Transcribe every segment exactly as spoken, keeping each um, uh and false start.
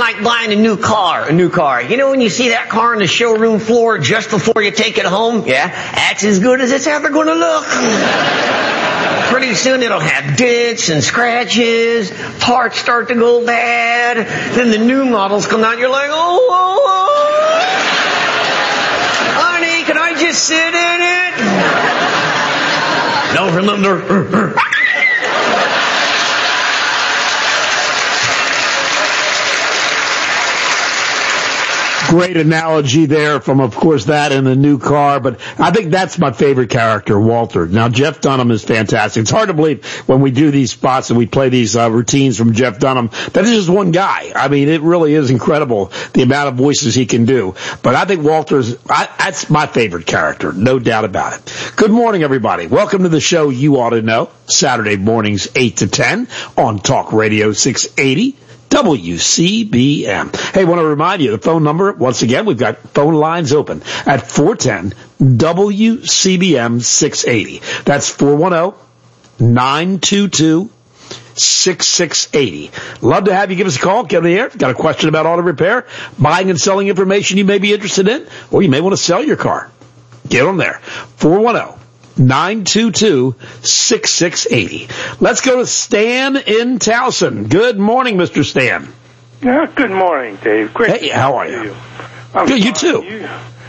like buying a new car, a new car. You know when you see that car on the showroom floor just before you take it home? Yeah, that's as good as it's ever going to look. Pretty soon it'll have dents and scratches, parts start to go bad, then the new models come out, you're like, oh, oh, oh. Honey, can I just sit in it? No, remember... Great analogy there from, of course, that and the new car. But I think that's my favorite character, Walter. Now, Jeff Dunham is fantastic. It's hard to believe when we do these spots and we play these uh, routines from Jeff Dunham that it's just one guy. I mean, it really is incredible the amount of voices he can do. But I think Walter's, I, that's my favorite character, no doubt about it. Good morning, everybody. Welcome to the show You Ought to Know, Saturday mornings eight to ten on Talk Radio six eighty. W C B M. Hey, I want to remind you, the phone number, once again, we've got phone lines open at four one zero W C B M six eighty. That's four one zero, nine two two, six six eight zero. Love to have you give us a call. Get on the air. Got a question about auto repair, buying and selling information you may be interested in, or you may want to sell your car. Get on there. four one zero, nine two two, six six eight zero. Let's go to Stan in Towson. Good morning, Mister Stan. Yeah, good morning, Dave. Great. Hey, how are you? you. Good, you too. You,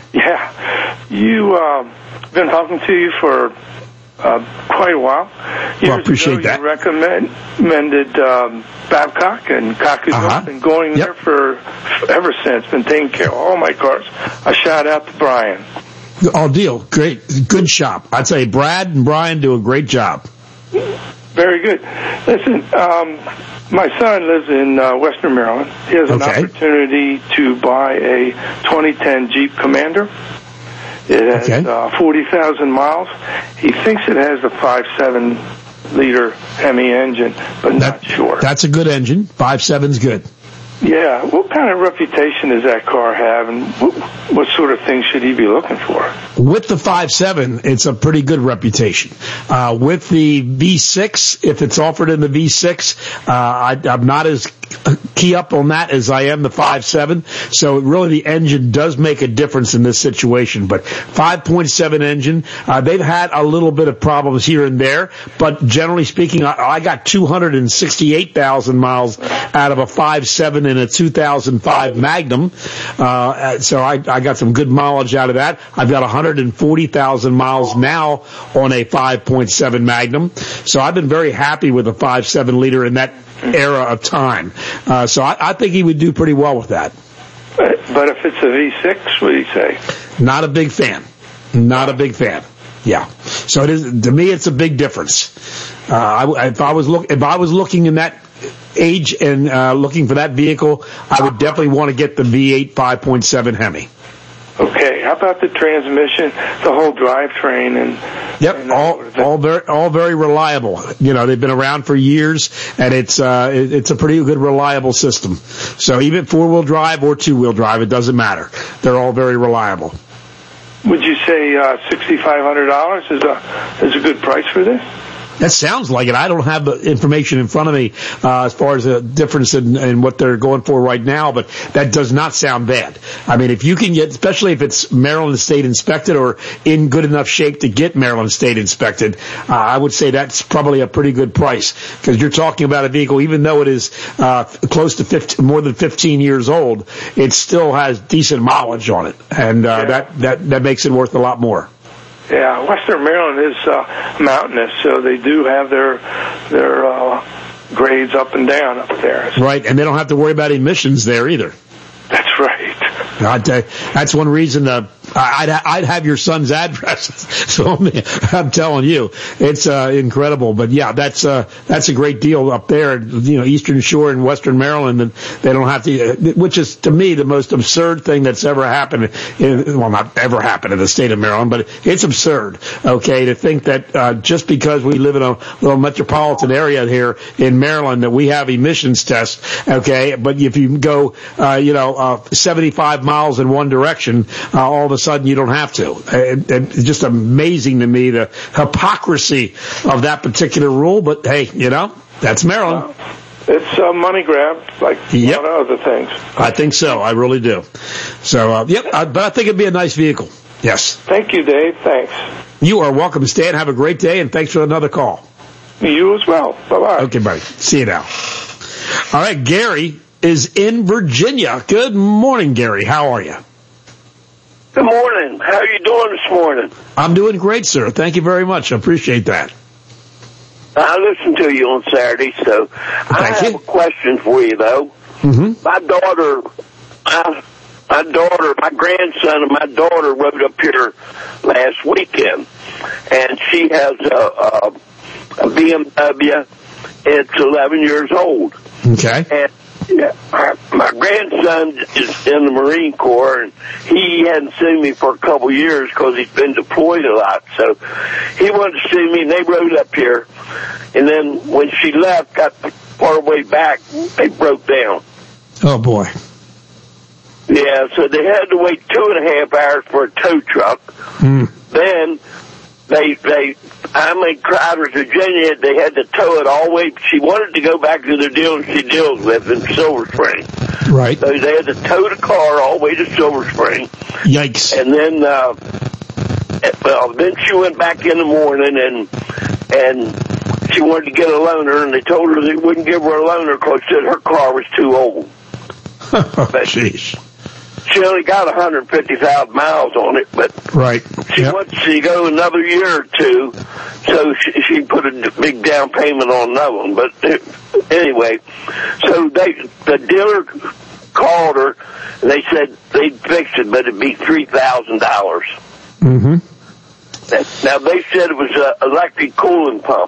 yeah. You, uh, been talking to you for uh, quite a while. Years well, I appreciate ago, that. You recommended um, Babcock and Kakuzu. Uh-huh. I've been going yep. there for ever since. Been taking care of all my cars. A shout out to Brian. Oh, deal. Great. Good shop. I'd say Brad and Brian do a great job. Very good. Listen, um, my son lives in uh, Western Maryland. He has an okay. opportunity to buy a twenty ten Jeep Commander. It has okay. uh, forty thousand miles. He thinks it has a five point seven liter Hemi engine, but that, not sure. That's a good engine. five point seven's good. Yeah. What kind of reputation does that car have, and what, what sort of things should he be looking for? With the five point seven, it's a pretty good reputation. Uh, with the V six, if it's offered in the V six, uh, I, I'm not as key up on that as I am the five point seven. So really the engine does make a difference in this situation. But five point seven engine, uh, they've had a little bit of problems here and there. But generally speaking, I, I got two hundred sixty-eight thousand miles out of a five point seven in a two thousand five Magnum. Uh, so I, I got some good mileage out of that. I've got one hundred forty thousand miles now on a five point seven Magnum. So I've been very happy with a five point seven liter in that era of time. Uh, so I, I think he would do pretty well with that. But, but if it's a V six, what do you say? Not a big fan. Not a big fan. Yeah. So it is, to me, it's a big difference. Uh, I, if I was look, if I was looking in that age and uh, looking for that vehicle, I would definitely want to get the V eight five point seven Hemi. Okay, how about the transmission, the whole drivetrain, and yep, and all all very all very reliable. You know, they've been around for years, and it's uh it, it's a pretty good reliable system. So even four wheel drive or two wheel drive, it doesn't matter. They're all very reliable. Would you say uh, sixty five hundred dollars is a is a good price for this? That sounds like it. I don't have the information in front of me uh, as far as the difference in, in what they're going for right now, but that does not sound bad. I mean, if you can get, especially if it's Maryland State inspected or in good enough shape to get Maryland State inspected, uh, I would say that's probably a pretty good price, because you're talking about a vehicle, even though it is uh, close to fifteen, more than fifteen years old, it still has decent mileage on it, and uh, yeah. that, that, that makes it worth a lot more. Yeah, Western Maryland is uh, mountainous, so they do have their their uh, grades up and down up there. Right, and they don't have to worry about emissions there either. That's right. I'd, uh, that's one reason uh, I'd, I'd have your son's address. So I'm telling you, it's uh, incredible. But yeah, that's uh, that's a great deal up there. You know, Eastern Shore in Western Maryland, and they don't have to. Which is to me the most absurd thing that's ever happened. In, well, not ever happened in the state of Maryland, but it's absurd. Okay, to think that uh, just because we live in a little metropolitan area here in Maryland that we have emissions tests. Okay, but if you go, uh, you know, uh, seventy-five miles in one direction, uh, all of a sudden you don't have to. It, it, it's just amazing to me the hypocrisy of that particular rule. But hey, you know, that's Maryland. it's a money grab, like Yep. a lot of other things. I think so. I really do. So, uh, yep, I, but I think it'd be a nice vehicle. Yes. Thank you, Dave. Thanks. You are welcome, Stan. Have a great day, and thanks for another call. You as well. Bye-bye. Okay, buddy. See you now. All right, Gary is in Virginia. Good morning, Gary. How are you? Good morning. How are you doing this morning? I'm doing great, sir. Thank you very much. I appreciate that. I listen to you on Saturday, so I Thank have you. a question for you, though. Mm-hmm. My daughter, my, my daughter, my grandson and my daughter rode up here last weekend, and she has a, a, a B M W. It's eleven years old. Okay. And yeah, my, my grandson is in the Marine Corps, and he hadn't seen me for a couple of years because he's been deployed a lot. So he wanted to see me, and they rode up here. And then when she left, got part of the way back, they broke down. Oh, boy. Yeah, so they had to wait two and a half hours for a tow truck. Mm. Then they, they, I'm in Crowder, Virginia. They had to tow it all the way. She wanted to go back to the dealer she deals with in Silver Spring. Right. So they had to tow the car all the way to Silver Spring. Yikes. And then, uh, well, then she went back in the morning and, and she wanted to get a loaner, and they told her they wouldn't give her a loaner because her car was too old. Oh, jeez. She only got one hundred fifty thousand miles on it, but Right. she Yep. wants to go another year or two, so she, she put a big down payment on another one. But uh, anyway, so they the dealer called her, and they said they'd fix it, but it'd be three thousand dollars. Mm-hmm. Now, they said it was an electric cooling pump.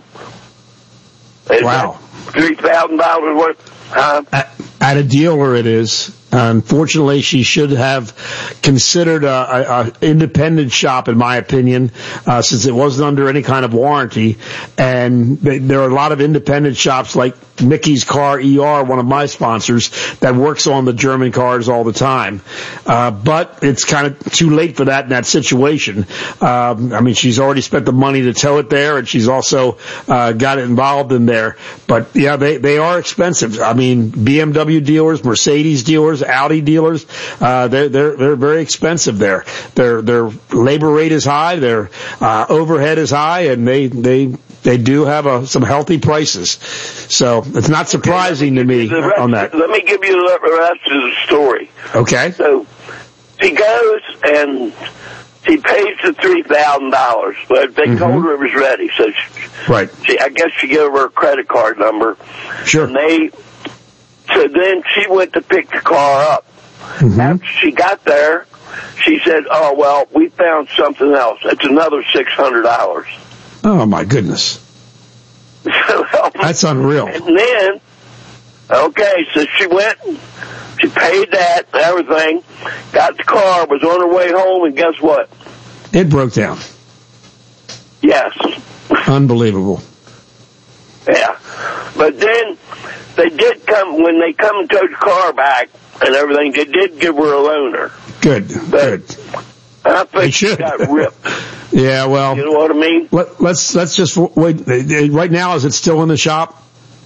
Is Wow. three thousand dollars worth? Huh? At, at a dealer, it is. Unfortunately, she should have considered a, a, a independent shop, in my opinion, uh, since it wasn't under any kind of warranty. And th- there are a lot of independent shops like Mickey's Car E R, one of my sponsors, that works on the German cars all the time. Uh, but it's kind of too late for that in that situation. Um, I mean, she's already spent the money to tow it there, and she's also uh, got it involved in there. But yeah, they they are expensive. I mean, B M W dealers, Mercedes dealers, Audi dealers, uh, they're, they're, they're very expensive there. Their, their labor rate is high, their, uh, overhead is high, and they, they, they do have a, some healthy prices. So it's not surprising to me rest, on that. Let me give you the rest of the story. Okay. So she goes and she pays the three thousand dollars, but they Mm-hmm. told her it was ready. So she, Right. she, I guess she gave her a credit card number. Sure. And they, so then she went to pick the car up. Mm-hmm. After she got there, she said, "Oh well, we found something else. It's another six hundred dollars." Oh my goodness. That's unreal. And then, okay, so she went, she paid that and everything, got the car, was on her way home, and guess what? It broke down. Yes. Unbelievable. Yeah. But then they did come, when they come and towed the car back and everything, they did give her a loaner. Good. But Good. I think They she should. got ripped. Yeah, well. You know what I mean? Let, let's, let's just wait. Right now, is it still in the shop?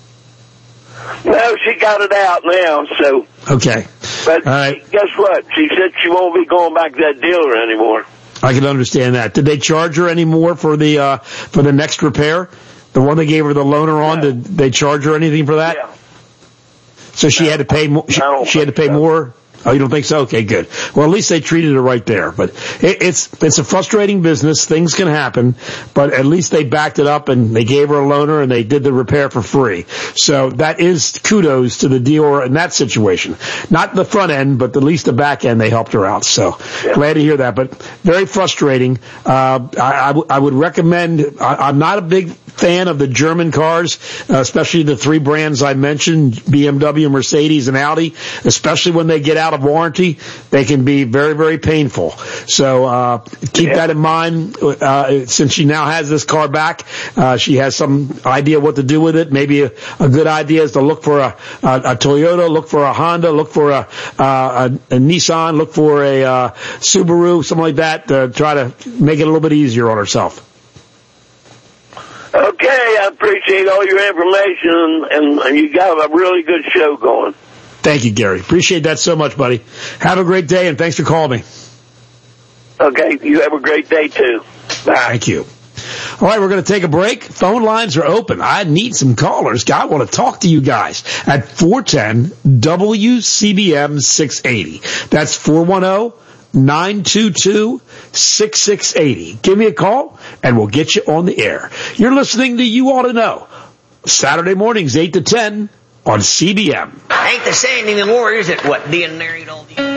No, she got it out now, so. Okay. But All right. guess what? She said she won't be going back to that dealer anymore. I can understand that. Did they charge her any more for the, uh, for the next repair? The one they gave her the loaner on, No. did they charge her anything for that? Yeah. So she had to pay more, she, I don't she had to pay think so. more? Oh, you don't think so? Okay, good. Well, at least they treated her right there. But it, it's it's a frustrating business. Things can happen, but at least they backed it up and they gave her a loaner and they did the repair for free. So that is kudos to the dealer in that situation. Not the front end, but at least the back end they helped her out. So Yeah. glad to hear that. But very frustrating. Uh, I, I, w- I would recommend. I, I'm not a big fan of the German cars, uh, especially the three brands I mentioned: B M W, Mercedes, and Audi. Especially when they get out of warranty, they can be very, very painful. So uh, keep Yeah. that in mind. Uh, since she now has this car back, uh, she has some idea what to do with it. Maybe a, a good idea is to look for a, a, a Toyota, look for a Honda, look for a, uh, a, a Nissan, look for a uh, Subaru, something like that, to try to make it a little bit easier on herself. Okay. Okay, I appreciate all your information, and, and you got a really good show going. Thank you, Gary. Appreciate that so much, buddy. Have a great day, and thanks for calling me. Okay, you have a great day, too. Bye. Thank you. All right, we're going to take a break. Phone lines are open. I need some callers. I want to talk to you guys at four one zero W C B M six eighty. That's four one zero, nine two two, six six eight zero. Give me a call, and we'll get you on the air. You're listening to You Ought to Know. Saturday mornings, eight to ten on C B M. I ain't the same anymore, is it? What, being married all the